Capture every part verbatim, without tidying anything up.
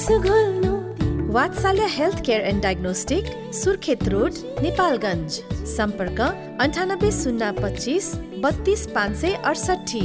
वात्सल्य health care and diagnostic, Surkhet road, Nepalgunj. सम्पर्क अन्ठानब्बे शून्य पच्चिस बत्तीस पाँच सय अडसठी।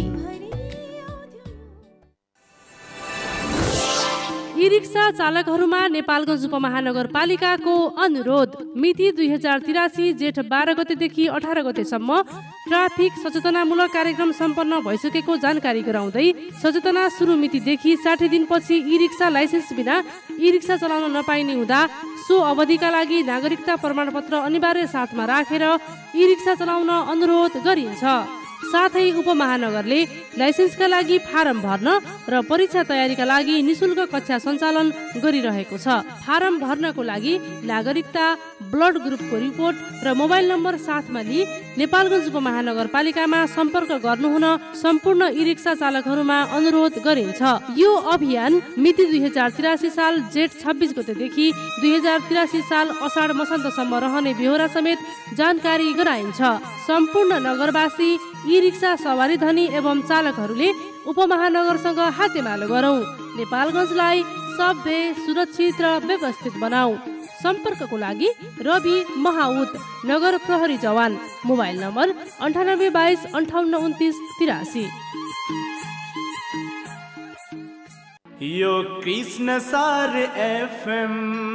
ई रिक्सा चालकहरूमा नेपालगञ्ज उपमहानगरपालिकाको अनुरोध। मिति दुई हजार तिरासी जेठ बाह्र गतेदेखि अठार गतेसम्म ट्राफिक सचेतनामूलक कार्यक्रम सम्पन्न भइसकेको जानकारी गराउँदै सचेतना सुरु मितिदेखि साठी दिनपछि ई रिक्सा लाइसेन्स बिना ई रिक्सा चलाउन नपाइने हुँदा सो अवधिका लागि नागरिकता प्रमाणपत्र अनिवार्य साथमा राखेर ई रिक्सा चलाउन अनुरोध गरिन्छ। साथै उपमहानगरले लाइसेन्सका लागि फारम भर्न र परीक्षा तयारीका लागि निशुल्क कक्षा सञ्चालन गरिरहेको छ। फारम भर्नको लागि नागरिकता, ब्लड ग्रुपको रिपोर्ट र मोबाइल नम्बर साथमा लिई नेपालगञ्ज उपमहानगरपालिकामा सम्पर्क गर्नुहुन सम्पूर्ण ई रिक्सा चालकहरूमा अनुरोध गरिन्छ। यो अभियान मिति दुई हजार तिरासी साल जेठ छब्बिस गतेदेखि दुई हजार तिरासी साल असाढ मसान्तसम्म रहने बेहोरा समेत जानकारी गराइन्छ। सम्पूर्ण नगरवासी ई रिक्सा सवारी धनी एवं चालकहरूले उपमहानगरसँग हातेमालो गरौँ, नेपालगञ्जलाई सभ्य, सुरक्षित र व्यवस्थित बनाऊ। सम्पर्कको लागि रवि महाउत, नगर प्रहरी जवान, मोबाइल नम्बर अन्ठानब्बे बाइस अन्ठाउन्न उन्तिस तिरासी। यो कृष्ण सार FM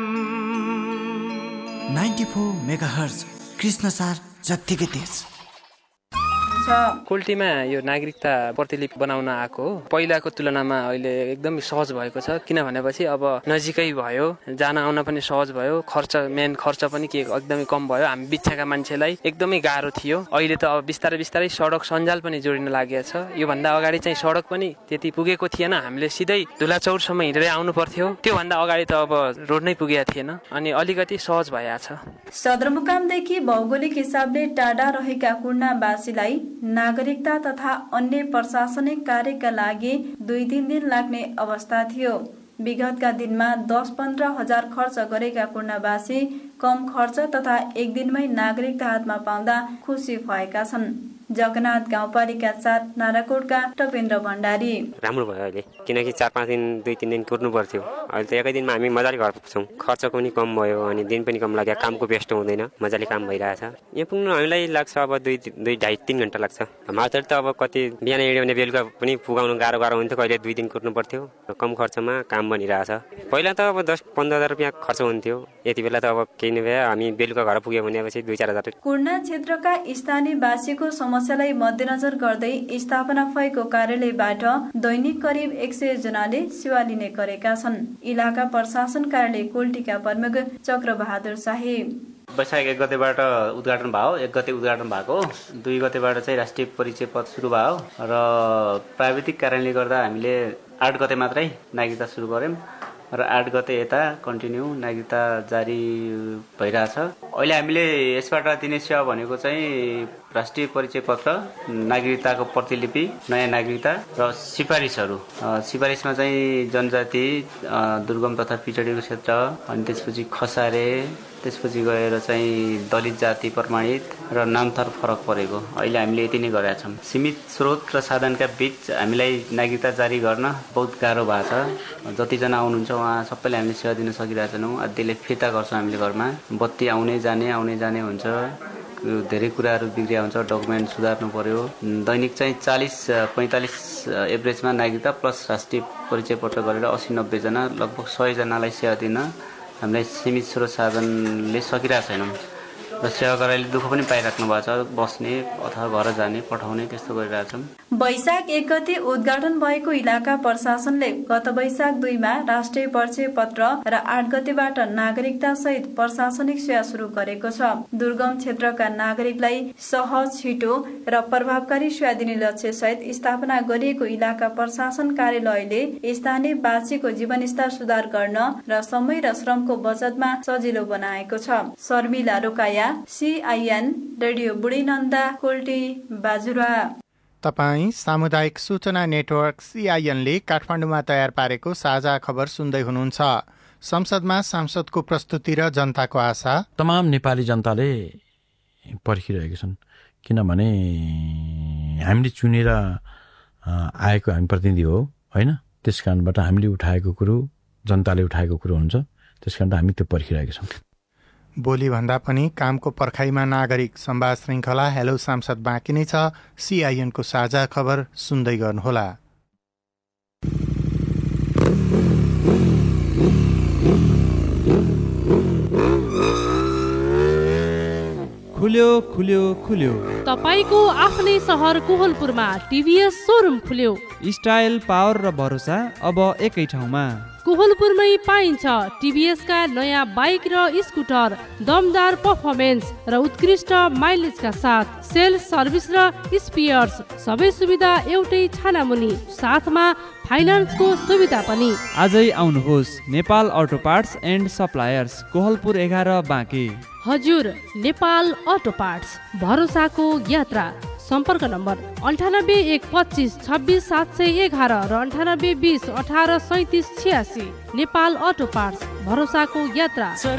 ninety four megahertz Krishna सार जत्तिकै तेज। कोल्टीमा यो नागरिकता प्रतिलिपि बनाउन आएको हो। पहिलाको तुलनामा अहिले एकदम सहज भएको छ, किन भनेपछि अब नजिकै भयो, जान आउन पनि सहज भयो, खर्च मेन खर्च पनि के एकदमै कम भयो। हामी बिच्छाका मान्छेलाई एकदमै गाह्रो थियो। अहिले त अब बिस्तारै बिस्तारै सडक सञ्जाल पनि जोडिन लागेको छ। योभन्दा अगाडि चाहिँ सडक पनि त्यति पुगेको थिएन, हामीले सिधै धुलाचौरसम्म हिँडेरै आउनु पर्थ्यो। त्योभन्दा अगाडि त अब रोड नै पुगेको थिएन, अनि अलिकति सहज भइएको छ। सदरमुकामदेखि भौगोलिक हिसाबले टाढा रहेका कुर्णावासीलाई नागरिकता तथा अन्य प्रशासनिक कार्यका लागि दुई तीन दिन लाग्ने अवस्था थियो। विगतका दिनमा दस पन्ध्र हजार खर्च गरेका कुर्णावासी कम खर्च तथा एक दिनमै नागरिकता हातमा पाउँदा खुसी भएका छन्। जगन्नाथ गाउँपालिका सात नाराकोटका टपेन्द्र भण्डारी। राम्रो भयो अहिले, किनकि चार पाँच दिन दुई तिन दिन कुर्नु पर्थ्यो। अहिले त एकै दिनमा हामी मजाले घर पुग्छौँ, खर्चको पनि कम भयो अनि दिन पनि कम लाग्यो, कामको व्यस्त हुँदैन, मजाले काम भइरहेछ। यहाँ पुग्नु हामीलाई लाग्छ अब दुई दुई ढाई तिन घन्टा लाग्छ। मात्र त अब कति बिहान हिँड्यो भने बेलुका पनि पुगाउनु गाह्रो गाह्रो हुन्थ्यो, कहिले दुई दिन कुर्नु पर्थ्यो। कम खर्चमा काम बनिरहेछ। पहिला त अब दस पन्ध्र हजार रुपियाँ खर्च हुन्थ्यो, यति बेला त अब केही नभए हामी बेलुका घर पुग्यो भनेपछि दुई चार हजार। कुर्णा क्षेत्रका स्थानीयवासीको समस्यालाई मध्यनजर गर्दै स्थापना भएको कार्यालयबाट दैनिक करिब एक सय जनाले सेवा लिने गरेका छन्। इलाका प्रशासन कार्यालय कोल्टीका प्रमुख चक्र बहादुर शाही। वैशाख एक गतेबाट उद्घाटन भयो, एक गते उद्घाटन भएको, दुई गतेबाट चाहिँ राष्ट्रिय परिचय पत्र सुरु भयो र प्राविधिक कारणले गर्दा हामीले आठ गते मात्रै नागरिकता सुरु गर्यौँ र आठ गते यता कन्टिन्यू नागरिकता जारी भइरहेछ। अहिले हामीले यसबाट दिने सेवा भनेको चाहिँ राष्ट्रिय परिचय पत्र, नागरिकताको प्रतिलिपि, नयाँ नागरिकता र सिफारिसहरू। सिफारिसमा चाहिँ जनजाति, दुर्गम तथा पिछडिएको क्षेत्र, अनि त्यसपछि खसारे, त्यसपछि गएर चाहिँ दलित जाति प्रमाणित र नामथर फरक परेको। अहिले हामीले यति नै गरेका छौँ। सीमित स्रोत र साधनका बीच हामीलाई नागरिकता जारी गर्न बहुत गाह्रो भएको छ। जतिजना आउनुहुन्छ उहाँ सबैले हामीले सेवा दिन सकिरहेका छैनौँ। त्यसले फिर्ता गर्छौँ हामीले घरमा। बत्ती आउने जाने आउने जाने हुन्छ, धेरै कुराहरू बिग्रिया हुन्छ, डकुमेन्ट सुधार्नु पर्यो। दैनिक चाहिँ चालिस पैँतालिस एभरेजमा नागरिकता प्लस राष्ट्रिय परिचय पत्र गरेर अस्सी नब्बेजना लगभग सयजनालाई सेवा दिन हामीलाई सीमित स्रोत साधनले सकिरहेको छैनौँ र सेवाकर्ताले दुःख पनि पाइराख्नु भएको छ, बस्ने अथवा घर जाने पठाउने त्यस्तो गरिरहेछौँ। वैशाख एक गते उद्घाटन भएको इलाका प्रशासनले गत वैशाख दुईमा राष्ट्रिय परिचय पत्र र आठ गतेबाट नागरिकता सहित प्रशासनिक सेवा सुरु गरेको छ। दुर्गम क्षेत्रका नागरिकलाई सहज, छिटो र प्रभावकारी सेवा दिने लक्ष्य सहित स्थापना गरिएको इलाका प्रशासन कार्यालयले स्थानीय वासीको जीवनस्तर सुधार गर्न र समय र श्रमको बचतमा सजिलो बनाएको छ। शर्मिला रोकाया, सीआईएन रेडियो बुढीनन्दा, कोल्टी, बाजुरा। तपाईँ सामुदायिक सूचना नेटवर्क सीआईएनले काठमाडौँमा तयार पारेको साझा खबर सुन्दै हुनुहुन्छ। संसदमा सांसदको प्रस्तुति र जनताको आशा। तमाम नेपाली जनताले पर्खिरहेका छन्, किनभने हामीले चुनेर आएको हामी प्रतिनिधि हो होइन, त्यस कारणबाट हामीले उठाएको कुरो जनताले उठाएको कुरो हुन्छ। त्यस कारण हामी त्यो पर्खिरहेका छौँ। बोली भन्दा पनि कामको पर्खाइमा नागरिक संवाद श्रृङ्खला हेलो सांसद बाँकी नै छ। सीआईएनको साझा खबर सुन्दै गर्नुहोला। खुल्यो खुल्यो खुल्यो तपाईको आफ्नै सहर कोहलपुरमा टिभीएस सोरुम खुल्यो। स्टाइल, पावर र भरोसा अब एकै ठाउँमा। कोहलपुरमै पाइन्छ टिभीएस का नयाँ बाइक र स्कुटर, दमदार पर्फर्मेन्स र उत्कृष्ट माइलेजका साथ सेल्स, सर्भिस र स्पेयर्स सबै सुविधा एउटै छानामुनि, साथमा फाइनान्सको सुविधा पनि। आजै आउनुहोस् Nepal auto parts and suppliers, Kohalpur एघार बाँके। हजुर, नेपाल अटो पार्ट्स, भरोसाको यात्रा। सम्पर्क नम्बर अन्ठानब्बे एक पच्चिस छब्बिस सात सय एघार र अन्ठानब्बे बिस अठार सैतिस छ्यासी। नेपाल अटो पार्ट्स, भरोसाको यात्रा।